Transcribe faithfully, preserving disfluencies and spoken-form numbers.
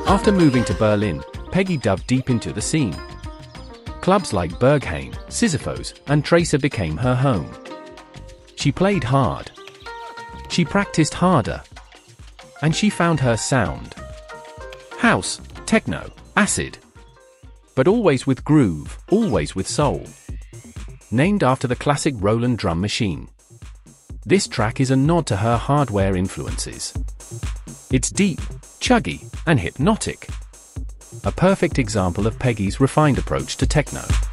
After moving to Berlin, Peggy dove deep into the scene. Clubs like Berghain, Sisyphos, and Tracer became her home. She played hard. She practiced harder. And she found her sound. House, techno, acid. But always with groove, always with soul. Named after the classic Roland drum machine. This track is a nod to her hardware influences. It's deep, chuggy, and hypnotic. A perfect example of Peggy's refined approach to techno.